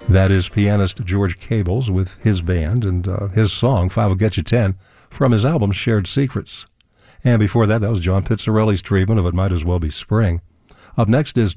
That is pianist George Cables with his band and his song, Five Will Get You 10, from his album Shared Secrets. And before that, that was John Pizzarelli's treatment of It Might As Well Be Spring. Up next is